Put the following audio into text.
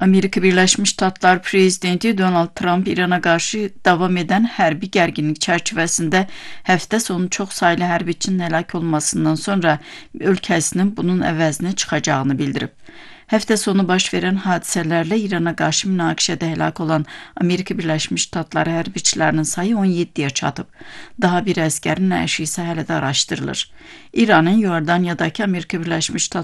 Amerika Birleşmiş Ştatlar Prezidenti Donald Trump İran'a qarşı davam edən hərbi gərginlik çərçivəsində həftə sonu çox saylı hərbiçinin həlak olmasından sonra ölkəsinin bunun əvəzini çıxacağını bildirib. Həftə sonu baş verən hadisələrlə İrana qarşı münaqişədə həlak olan Amerika Birləşmiş Ştatları hərbiçilərinin sayı 17-yə çatıb. Daha bir əsgərin nəşi isə hələ də araşdırılır. İranın Yordaniyadakı Amerika Birləşmiş Ştatları